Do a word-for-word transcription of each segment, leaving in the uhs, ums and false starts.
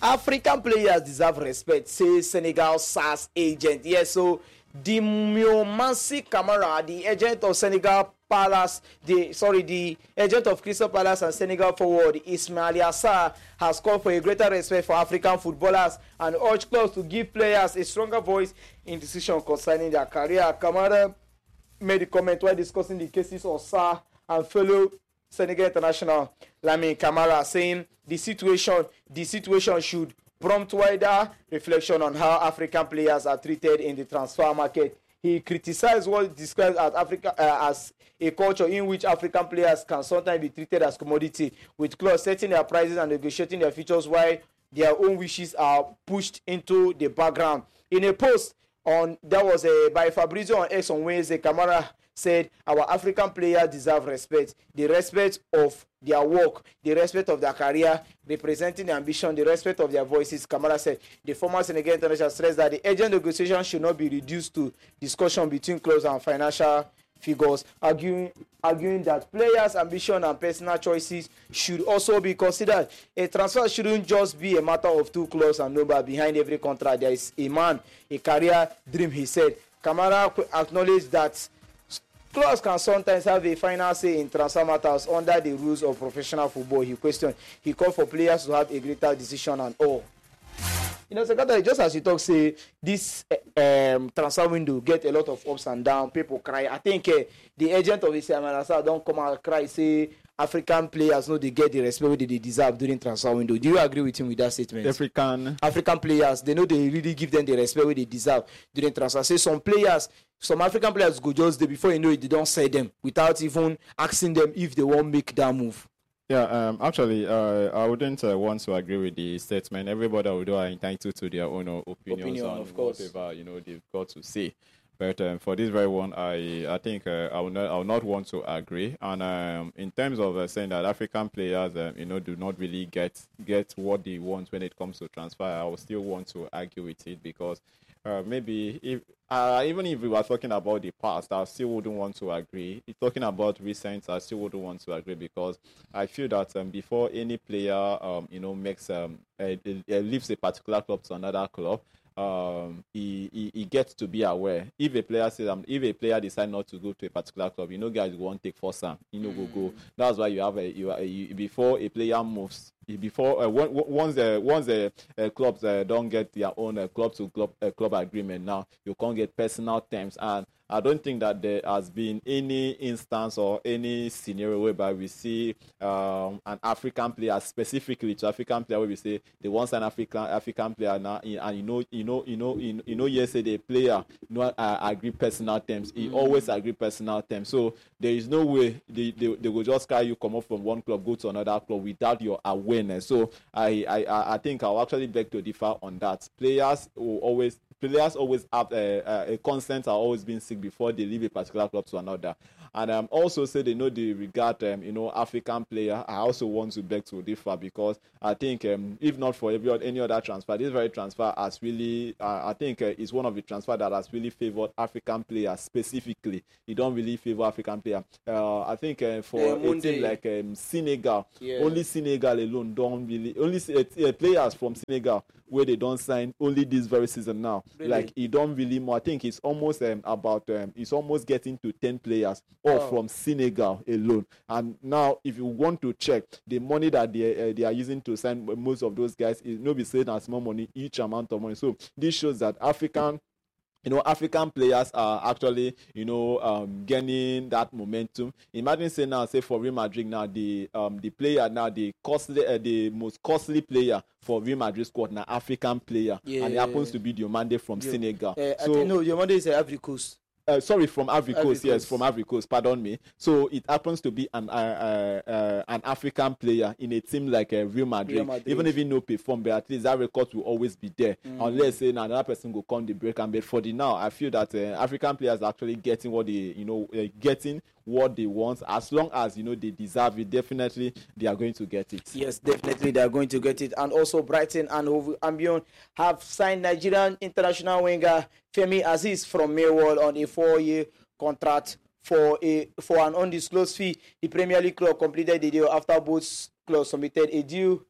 African players deserve respect, says Senegal S A S agent. Yes, so the Miomansi Kamara, the agent of Senegal Palace, the sorry, the agent of Crystal Palace and Senegal forward Ismail Assar has called for a greater respect for African footballers and urged clubs to give players a stronger voice in decisions concerning their career. Kamara made a comment while discussing the cases of Sarr and fellow Senegal international Lamine Camara, saying the situation the situation should prompt wider reflection on how African players are treated in the transfer market. He criticized what he described as Africa uh, as a culture in which African players can sometimes be treated as commodity, with clubs setting their prices and negotiating their futures while their own wishes are pushed into the background. In a post on that was a by Fabrizio on X on Wednesday, Kamara said our African players deserve respect, the respect of their work, the respect of their career, representing the ambition, the respect of their voices. Kamara said the former Senegal international stressed that the agent negotiation should not be reduced to discussion between clubs and financial figures, arguing arguing that players' ambition and personal choices should also be considered. A transfer shouldn't just be a matter of two clubs and number. Behind every contract there is a man, a career dream, he said. Kamara acknowledged that clubs can sometimes have a final say in transfer matters under the rules of professional football. He questioned. He called for players to have a greater decision and all. You know, Secretary, just as you talk, say this um, transfer window get a lot of ups and downs. People cry. I think uh, the agent of Ismail Assar don't come and cry. Say African players know they get the respect that they deserve during transfer window. Do you agree with him with that statement? African African players, they know they really give them the respect that they deserve during transfer. Say some players, some African players go just there before you know it, they don't say them without even asking them if they won't make that move. Yeah, um, actually, uh, I wouldn't uh, want to agree with the statement. Everybody would are entitled to their own opinions Opinion, on of course. whatever you know they've got to say. But um, for this very one, I I think uh, I will not I will not want to agree. And um, in terms of uh, saying that African players, um, you know, do not really get get what they want when it comes to transfer, I will still want to argue with it because uh, maybe if uh, even if we were talking about the past, I still wouldn't want to agree. If talking about recent, I still wouldn't want to agree because I feel that um, before any player, um, you know, makes um, uh, leaves a particular club to another club. Um, he, he he gets to be aware. If a player says, um, if a player decides not to go to a particular club, you know, guys won't take for some. You know, go go. That's why you have a you, a, you before a player moves. Before uh, once the once the uh, clubs uh, don't get their own uh, club to club uh, club agreement, now you can't get personal terms, and I don't think that there has been any instance or any scenario whereby we see um, an African player, specifically to African player, where we say they want an African African player now, and you know you know you know you, you know yesterday player you know uh, agree personal terms. He mm-hmm. always agree personal terms, so there is no way they, they, they will just carry you come up from one club go to another club without your awareness. So I, I, I think I'll actually beg to differ on that. Players will always players always have a, a, a consent are always being sick before they leave a particular club to another. And um, also say they know they regard um, you know African player. I also want to beg to differ because I think um, if not for every any other transfer, this very transfer has really uh, I think uh, is one of the transfer that has really favored African players specifically. It don't really favor African player. Uh, I think uh, for yeah, a team like um, Senegal, yeah. only Senegal alone don't really only uh, players from Senegal where they don't sign only this very season now. Really? Like it don't really more. I think it's almost um, about um, it's almost getting to ten players. Or oh. from Senegal alone. And now, if you want to check, the money that they uh, they are using to sign most of those guys is not be saying as more money, each amount of money. So this shows that African, you know, African players are actually, you know, um, gaining that momentum. Imagine say now, say for Real Madrid now, the um the player now, the costly, uh, the most costly player for Real Madrid squad now, African player, yeah. and it happens to be Diomande from yeah. Senegal. Uh, so I think, no, Diomande is Ivory Coast. Uh, sorry, from Ivory Coast, yes, from Ivory Coast, pardon me. So it happens to be an uh, uh, uh, an African player in a team like uh, Real, Madrid. Real Madrid. Even if he no perform, but at least that record will always be there. Mm. Unless say now another person will come the break and but for the now, I feel that uh, African players are actually getting what they, you know, uh, getting what they want. As long as, you know, they deserve it, definitely they are going to get it. Yes, definitely they are going to get it. And also Brighton and Albion have signed Nigerian international winger Femi Aziz from Millwall on a four-year contract for a for an undisclosed fee. The Premier League club completed the deal after both clubs submitted a deal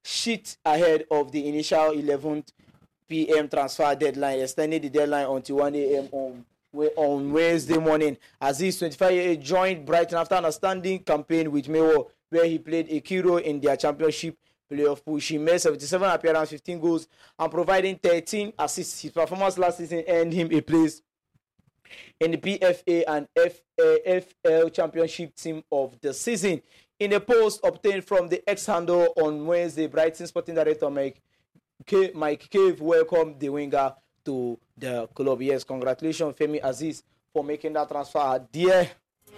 sheet ahead of the initial eleven p.m. transfer deadline, extending the deadline until one a.m. on on Wednesday morning. Azeez, twenty-five years, joined Brighton after an outstanding campaign with Millwall, where he played a key role in their championship playoff push. He made seventy-seven appearances, fifteen goals, and providing thirteen assists. His performance last season earned him a place in the P F A and F L Championship Team of the Season. In a post obtained from the X-Handle on Wednesday, Brighton Sporting Director Mike, K- Mike Cave welcomed the winger to the club. Yes, congratulations, Femi Azeez, for making that transfer. Dear.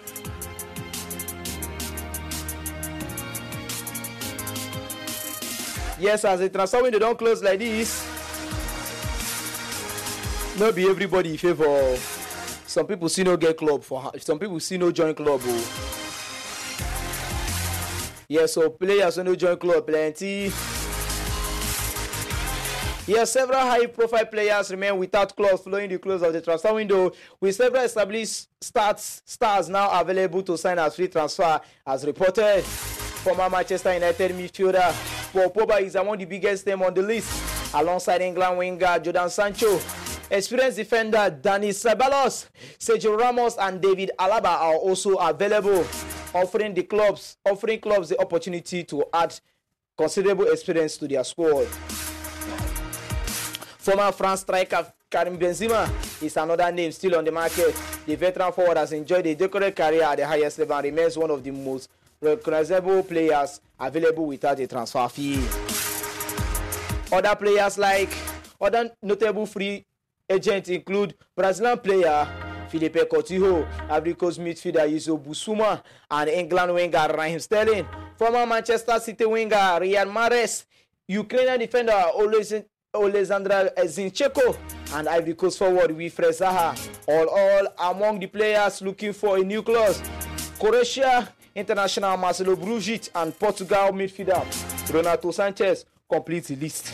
Yes, as the transfer window don't close like this, not be everybody in favor. Some people see no get club for, some people see no join club. Oh. Yes, so players no join club plenty. Yes, several high-profile players remain without clubs following the close of the transfer window, with several established stars, stars now available to sign as free transfer, as reported. Former Manchester United midfielder Paul Pogba is among the biggest names on the list, alongside England winger Jadon Sancho. Experienced defender Dani Ceballos, Sergio Ramos, and David Alaba are also available, offering the clubs offering clubs the opportunity to add considerable experience to their squad. Former France striker Karim Benzema is another name still on the market. The veteran forward has enjoyed a decorated career at the highest level and remains one of the most recognizable players available without a transfer fee. Other players like other notable free agents include Brazilian player Felipe Coutinho, Ivory Coast midfielder Yuzo Busuma, and England winger Raheem Sterling. Former Manchester City winger Riyad Mahrez, Ukrainian defender Oleksandr Zinchenko, and Ivory Coast forward Wilfried Zaha, all all among the players looking for a new club. Croatia international Marcelo Brozovic and Portugal midfielder Renato Sanchez complete the list.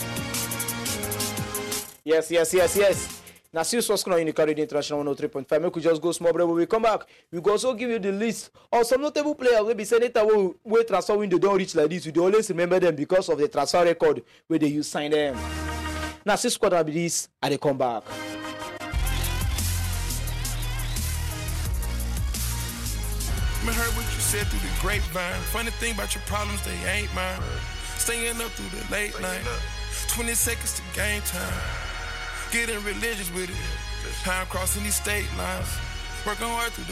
Yes, yes, yes, yes. Now, since what's going on in the Caribbean International one oh three point five, we could just go small break. When we come back, we will also give you the list of some notable players. Maybe say that will wait transfer window don't reach like this. We always remember them because of the transfer record where they use sign them. Now, since squad will be this, and they come back. I heard what you said through the grapevine. Funny thing about your problems, they ain't mine. Staying up through the late night. twenty seconds to game time. Getting religious with it. Time crossing these state lines. Working hard through